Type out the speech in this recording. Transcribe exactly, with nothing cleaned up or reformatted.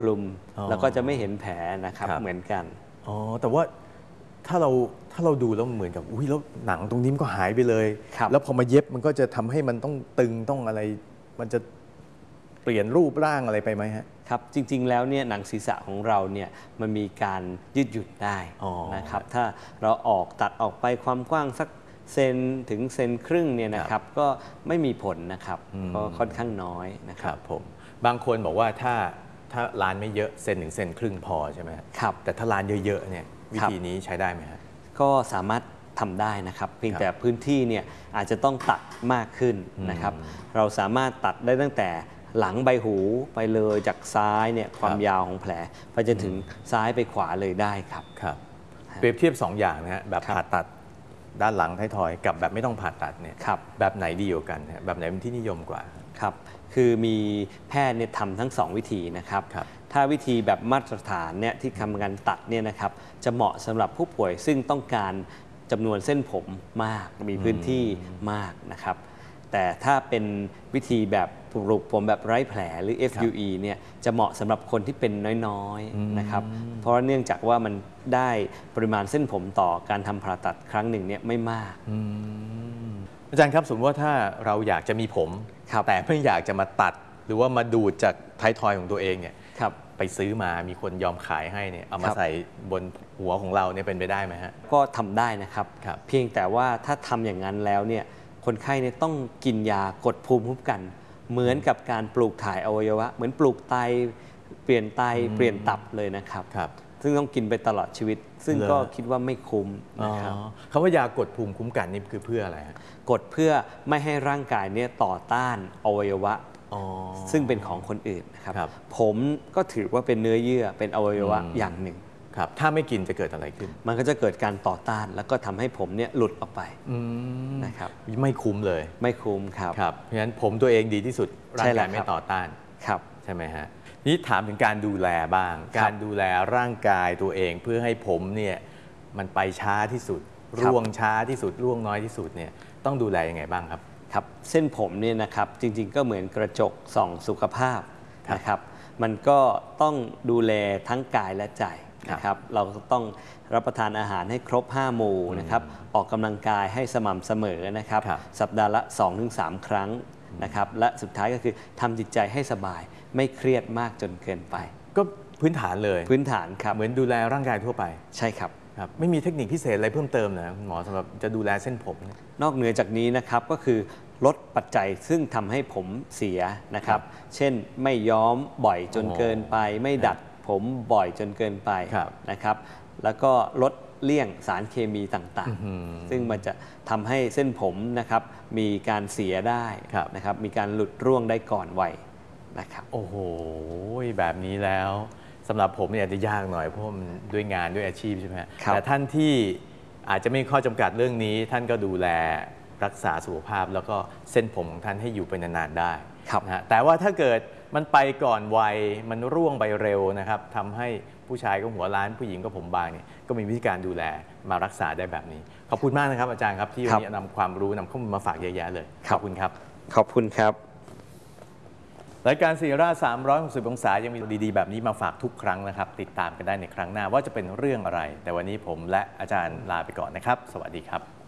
ลุมแล้วก็จะไม่เห็นแผลนะครับเหมือนกันอ๋อแต่ว่าถ้าเราถ้าเราดูแล้วเหมือนกับอุ้ยแล้วหนังตรงนี้มันก็หายไปเลยแล้วพอมาเย็บมันก็จะทำให้มันต้องตึงต้องอะไรมันจะเปลี่ยนรูปร่างอะไรไปไหมฮะครับจริงๆแล้วเนี่ยหนังศีรษะของเราเนี่ยมันมีการยืดหยุ่นได้นะครับถ้าเราออกตัดออกไปความกว้างสักเซนถึงเซนครึ่งเนี่ยนะครับก็ไม่มีผลนะครับก็ค่อนข้างน้อยนะครับผมบางคนบอกว่าถ้าถ้าร้านไม่เยอะเซนหนึ่งเซนครึ่งพอใช่ไหมครับแต่ถ้าร้านเยอะๆเนี่ยวิธีนี้ใช้ได้ไหมฮะก็สามารถทำได้นะครับเพียงแต่พื้นที่เนี่ยอาจจะต้องตัดมากขึ้นนะครับเราสามารถตัดได้ตั้งแต่หลังใบหูไปเลยจากซ้ายเนี่ยความยาวของแผลไปจนถึงซ้ายไปขวาเลยได้ครับครับเปรียบเทียบสองอย่างนะฮะแบบผ่าตัดด้านหลังท้ายทอยกับแบบไม่ต้องผ่าตัดเนี่ยแบบไหนดีกว่ากันแบบไหนเป็นที่นิยมกว่าครับคือมีแพทย์เนี่ยทำทั้งสองวิธีนะครับถ้าวิธีแบบมาตรฐานเนี่ยที่ทำการตัดเนี่ยนะครับจะเหมาะสำหรับผู้ป่วยซึ่งต้องการจำนวนเส้นผมมากมีพื้นที่มากนะครับแต่ถ้าเป็นวิธีแบบปลูกผมแบบไร้แผลหรือ เอฟ ยู อี เนี่ยจะเหมาะสำหรับคนที่เป็นน้อยๆนะครับเพราะเนื่องจากว่ามันได้ปริมาณเส้นผมต่อการทำผ่าตัดครั้งหนึ่งเนี่ยไม่มากอาจารย์ครับสมมติว่าถ้าเราอยากจะมีผมแต่ไม่อยากจะมาตัดหรือว่ามาดูดจากท้ายทอยของตัวเองเนี่ยไปซื้อมามีคนยอมขายให้เนี่ยเอามาใส่บนหัวของเราเนี่ยเป็นไปได้ไหมฮะก็ทำได้นะครับเพียงแต่ว่าถ้าทำอย่างนั้นแล้วเนี่ยคนไข้เนี่ยต้องกินยากดภูมิคุ้มกันเหมือนกับการปลูกถ่ายอวัยวะเหมือนปลูกไตเปลี่ยนไตเปลี่ยนตับเลยนะครับซึ่งต้องกินไปตลอดชีวิตซึ่งก็คิดว่าไม่คุ้มนะครับคำว่ายากดภูมิคุ้มกันนี่คือเพื่ออะไรฮะกดเพื่อไม่ให้ร่างกายเนี่ยต่อต้านอวัยวะซึ่งเป็นของคนอื่นนะครับผมก็ถือว่าเป็นเนื้อเยื่อเป็นอวัยวะอย่างหนึ่งครับถ้าไม่กินจะเกิดอะไรขึ้นมันก็จะเกิดการต่อต้านแล้วก็ทำให้ผมเนี่ยหลุดออกไปนะครับไม่คุ้มเลยไม่คุ้มครับครับเพราะฉะนั้นผมตัวเองดีที่สุดร่างกายไม่ต่อต้านครับใช่ไหมฮะนี่ถามถึงการดูแลบ้างการดูแลร่างกายตัวเองเพื่อให้ผมเนี่ยมันไปช้าที่สุดร่วงช้าที่สุดร่วงน้อยที่สุดเนี่ยต้องดูแลยังไงบ้างครับครับเส้นผมเนี่ยนะครับจริงๆก็เหมือนกระจกส่องสุขภาพนะครับมันก็ต้องดูแลทั้งกายและใจนะครับเราต้องรับประทานอาหารให้ครบห้าหมู่นะครับออกกำลังกายให้สม่ำเสมอนะครับสัปดาห์ละ สองถึงสาม ครั้งนะครับและสุดท้ายก็คือทำจิตใจให้สบายไม่เครียดมากจนเกินไปก็พื้นฐานเลยพื้นฐานครับเหมือนดูแลร่างกายทั่วไปใช่ครับครับไม่มีเทคนิคพิเศษอะไรเพิ่มเติมนะคุณหมอสำหรับจะดูแลเส้นผมนอกเหนือจากนี้นะครับก็คือลดปัจจัยซึ่งทำให้ผมเสียนะครับเช่นไม่ย้อมบ่อยจนเกินไปไม่ดัดผมบ่อยจนเกินไปนะครับแล้วก็ลดเลี่ยงสารเคมีต่างๆซึ่งมันจะทำให้เส้นผมนะครับมีการเสียได้นะครับมีการหลุดร่วงได้ก่อนวัยนะครับโอ้โหแบบนี้แล้วสำหรับผมเนี่ยจะยากหน่อยเพราะมันด้วยงานด้วยอาชีพใช่ไหมแต่ท่านที่อาจจะไม่ข้อจำกัดเรื่องนี้ท่านก็ดูแลรักษาสุขภาพแล้วก็เส้นผมของท่านให้อยู่ไปนานๆได้นะแต่ว่าถ้าเกิดมันไปก่อนวัยมันร่วงไปเร็วนะครับทำให้ผู้ชายก็หัวล้านผู้หญิงก็ผมบางเนี่ยก็มีวิธีการดูแลมารักษาได้แบบนี้ขอบคุณมากนะครับอาจารย์ครับที่วันนี้นำความรู้นำข้อมูลมาฝากเยอะแยะเลยขอบคุณครับขอบคุณครับรายการซีราสามร้อยหกสิบองศายังมีดีๆแบบนี้มาฝากทุกครั้งนะครับติดตามกันได้ในครั้งหน้าว่าจะเป็นเรื่องอะไรแต่วันนี้ผมและอาจารย์ลาไปก่อนนะครับสวัสดีครับ